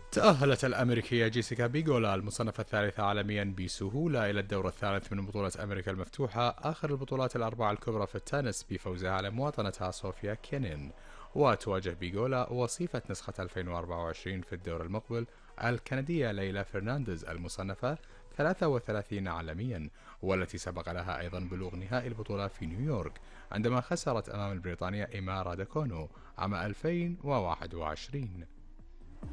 تأهلت الأمريكية جيسيكا بيغولا المصنفة الثالثة عالميا بسهولة إلى الدور الثالث من بطولة أمريكا المفتوحة آخر البطولات الأربعة الكبرى في التنس بفوزها على مواطنتها صوفيا كينين. وتواجه بيغولا وصيفة نسخة 2024 في الدور المقبل الكندية ليلى فرنانديز المصنفة 33 عالميا، والتي سبق لها أيضا بلوغ نهائي البطولة في نيويورك عندما خسرت أمام البريطانية إيما رادكونو عام 2021.